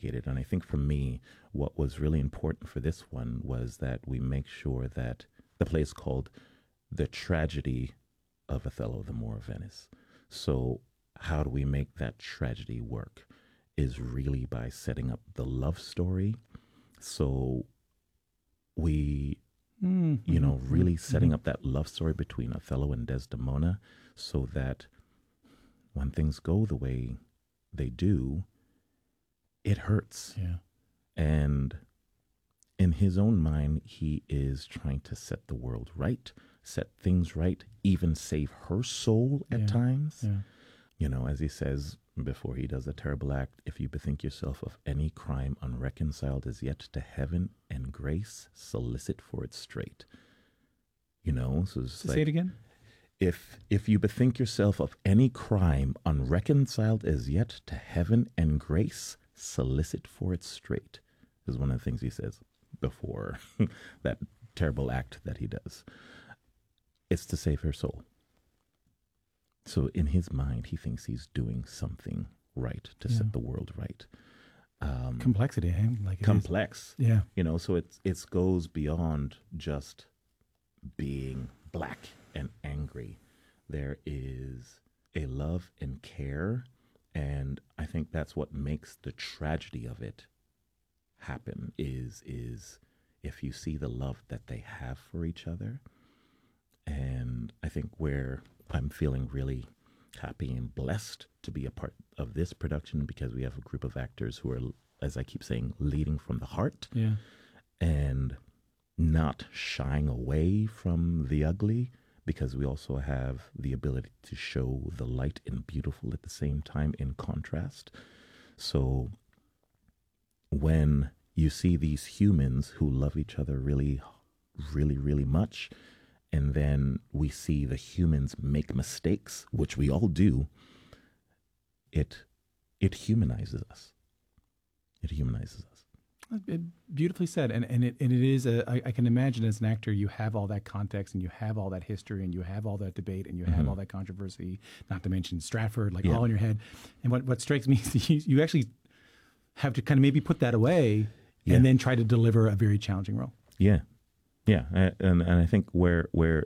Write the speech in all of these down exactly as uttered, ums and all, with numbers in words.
complicated. And I think for me, what was really important for this one was that we make sure that the play is called The Tragedy of Othello, the Moor of Venice. So how do we make that tragedy work is really by setting up the love story. So we, mm-hmm. you know, really mm-hmm. setting up that love story between Othello and Desdemona so that when things go the way they do, it hurts. Yeah. And in his own mind, he is trying to set the world right, set things right, even save her soul at yeah. times. Yeah. You know, as he says before he does a terrible act, if you bethink yourself of any crime unreconciled as yet to heaven and grace, solicit for it straight. You know, so it's so like, say it again. If if you bethink yourself of any crime unreconciled as yet to heaven and grace, solicit for it straight, is one of the things he says before that terrible act that he does. It's to save her soul. So in his mind, he thinks he's doing something right to yeah. set the world right. Um, Complexity, eh? Like it complex. Is. Yeah. You know, so it, it goes beyond just being black and angry. There is a love and care, and I think that's what makes the tragedy of it happen is is if you see the love that they have for each other. And I think where I'm feeling really happy and blessed to be a part of this production, because we have a group of actors who are, as I keep saying, leading from the heart. Yeah. And not shying away from the ugly, because we also have the ability to show the light and beautiful at the same time in contrast. So when you see these humans who love each other really, really, really much, and then we see the humans make mistakes, which we all do, it it humanizes us. It humanizes us. It, beautifully said, and and it and it is a. I, I can imagine as an actor, you have all that context, and you have all that history, and you have all that debate, and you have mm-hmm. all that controversy. Not to mention Stratford, like yeah. all in your head. And what what strikes me is you, you actually have to kind of maybe put that away, yeah. and then try to deliver a very challenging role. Yeah, yeah, and and I think where where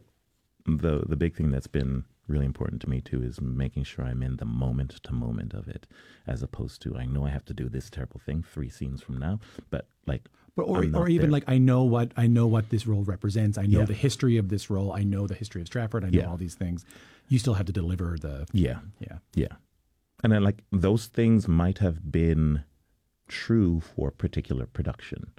the the big thing that's been really important to me too is making sure I'm in the moment to moment of it, as opposed to I know I have to do this terrible thing three scenes from now, but like, but or or even there. like I know what I know what this role represents. I know yeah. the history of this role. I know the history of Stratford. I know yeah. all these things. You still have to deliver the yeah yeah yeah, and then like those things might have been true for a particular production,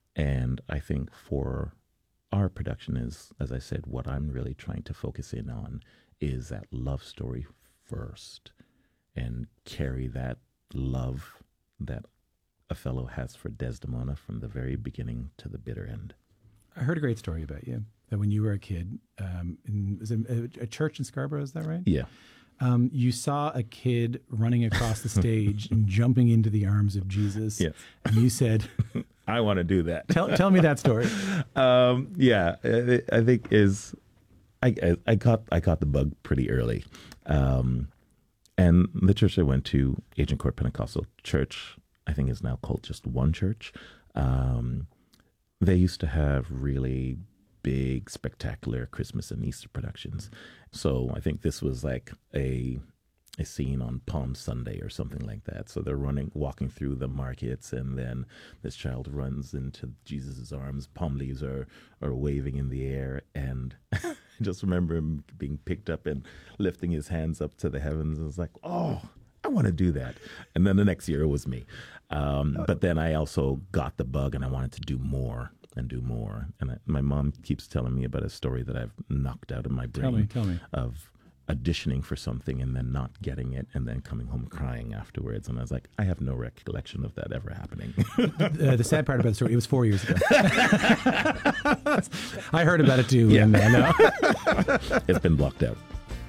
and I think for our production is, as I said, what I'm really trying to focus in on is that love story first, and carry that love that Othello has for Desdemona from the very beginning to the bitter end. I heard a great story about you, that when you were a kid, um, in, was it a, a church in Scarborough, is that right? Yeah. Um, you saw a kid running across the stage and jumping into the arms of Jesus. Yes. And you said, I want to do that. Tell, tell me that story. um, yeah, I, I think is... I, I I caught I caught the bug pretty early, um, and the church I went to, Agincourt Pentecostal Church, I think is now called just One Church. Um, they used to have really big, spectacular Christmas and Easter productions. So I think this was like a a scene on Palm Sunday or something like that. So they're running, walking through the markets, and then this child runs into Jesus's arms. Palm leaves are are waving in the air, and I just remember him being picked up and lifting his hands up to the heavens. I was like, oh, I want to do that. And then the next year it was me. Um, but then I also got the bug, and I wanted to do more and do more. And I, my mom keeps telling me about a story that I've knocked out of my brain. Tell me, tell me. Of auditioning for something and then not getting it, and then coming home crying afterwards. And I was like, I have no recollection of that ever happening. uh, the sad part about the story, it was four years ago. I heard about it too. Yeah. And, uh, no. It's been blocked out.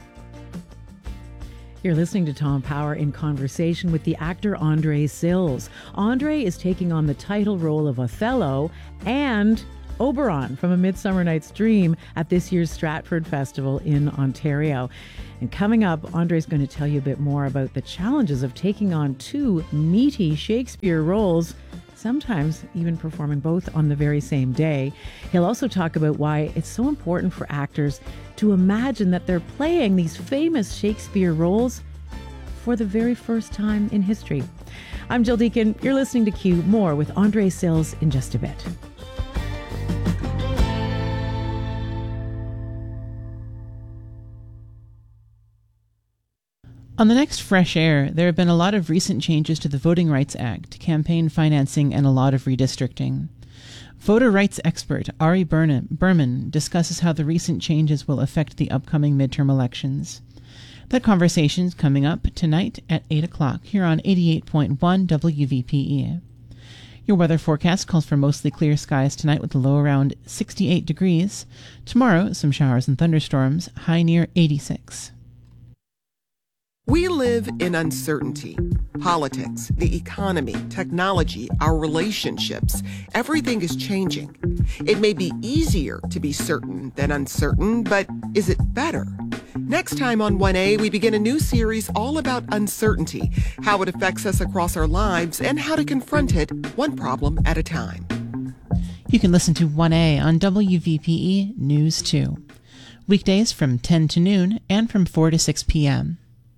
You're listening to Tom Power in conversation with the actor Andre Sills. Andre is taking on the title role of Othello and Oberon from A Midsummer Night's Dream at this year's Stratford Festival in Ontario. And coming up, Andre's going to tell you a bit more about the challenges of taking on two meaty Shakespeare roles, sometimes even performing both on the very same day. He'll also talk about why it's so important for actors to imagine that they're playing these famous Shakespeare roles for the very first time in history. I'm Jill Deacon. You're listening to Q. More with Andre Sills in just a bit. On the next Fresh Air, there have been a lot of recent changes to the Voting Rights Act, campaign financing, and a lot of redistricting. Voter rights expert Ari Berman discusses how the recent changes will affect the upcoming midterm elections. That conversation's coming up tonight at eight o'clock here on eighty-eight point one W V P E. Your weather forecast calls for mostly clear skies tonight with a low around sixty-eight degrees. Tomorrow, some showers and thunderstorms, high near eighty-six. We live in uncertainty. Politics, the economy, technology, our relationships, everything is changing. It may be easier to be certain than uncertain, but is it better? Next time on one A, we begin a new series all about uncertainty, how it affects us across our lives, and how to confront it one problem at a time. You can listen to one A on W V P E News two. Weekdays from ten to noon and from four to six p.m.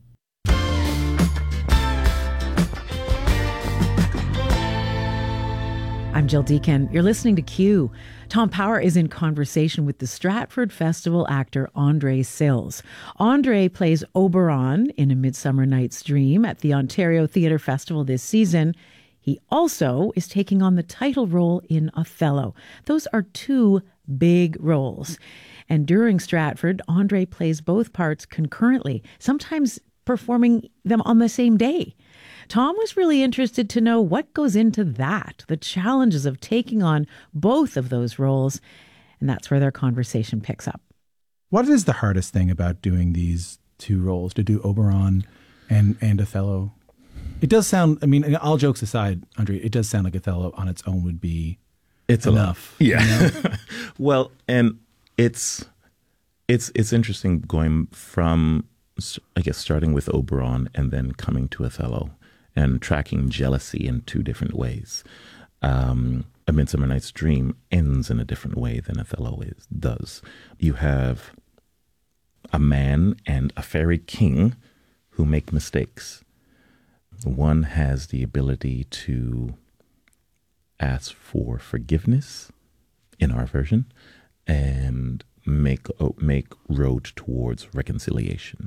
I'm Jill Deacon. You're listening to Q. Tom Power is in conversation with the Stratford Festival actor Andre Sills. Andre plays Oberon in A Midsummer Night's Dream at the Ontario Theatre Festival this season. He also is taking on the title role in Othello. Those are two big roles. And during Stratford, Andre plays both parts concurrently, sometimes performing them on the same day. Tom was really interested to know what goes into that, the challenges of taking on both of those roles, and that's where their conversation picks up. What is the hardest thing about doing these two roles, to do Oberon and, and Othello? It does sound, I mean, all jokes aside, Andre, it does sound like Othello on its own would be it's enough. A lot. Yeah. You know? Well, and it's it's it's interesting going from, I guess, starting with Oberon and then coming to Othello, and tracking jealousy in two different ways. Um, A Midsummer Night's Dream ends in a different way than Othello is, does. You have a man and a fairy king who make mistakes. One has the ability to ask for forgiveness, in our version, and make make road towards reconciliation.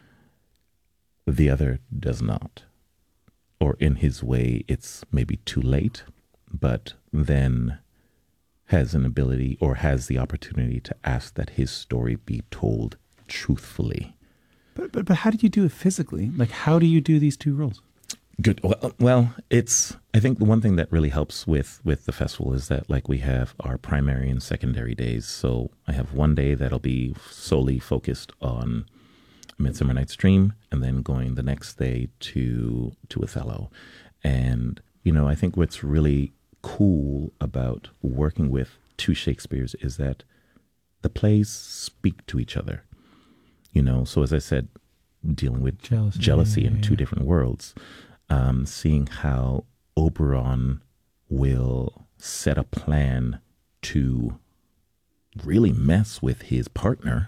The other does not. Or in his way, it's maybe too late, but then has an ability or has the opportunity to ask that his story be told truthfully. But, but but how do you do it physically? Like, how do you do these two roles? Good. Well, well, it's, I think the one thing that really helps with, with the festival is that, like, we have our primary and secondary days. So I have one day that'll be solely focused on Midsummer Night's Dream, and then going the next day to to Othello. And, you know, I think what's really cool about working with two Shakespeares is that the plays speak to each other. You know, so as I said, dealing with jealousy, jealousy yeah, in yeah, two yeah. different worlds, um, seeing how Oberon will set a plan to really mess with his partner,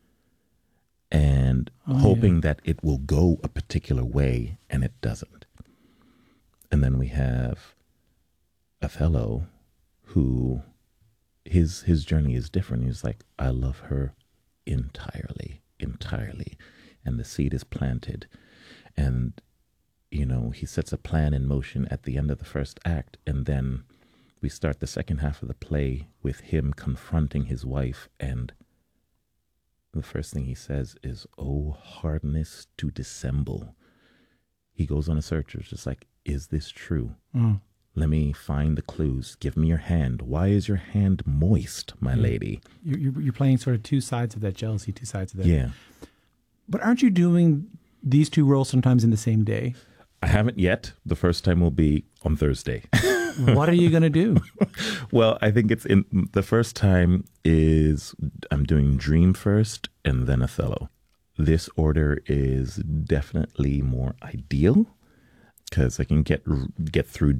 and oh, hoping yeah. that it will go a particular way, and it doesn't. And then we have Othello, who his his journey is different. He's like, I love her entirely, entirely. And the seed is planted. And, you know, he sets a plan in motion at the end of the first act, and then we start the second half of the play with him confronting his wife, and the first thing he says is, "Oh, hardness to dissemble." He goes on a search. It's just like, is this true? Mm. Let me find the clues. Give me your hand. Why is your hand moist, my yeah. lady? You're, you're playing sort of two sides of that jealousy, two sides of that. Yeah. But aren't you doing these two roles sometimes in the same day? I haven't yet. The first time will be on Thursday. What are you going to do? Well, I think it's in the first time is I'm doing Dream first and then Othello. This order is definitely more ideal because I can get get through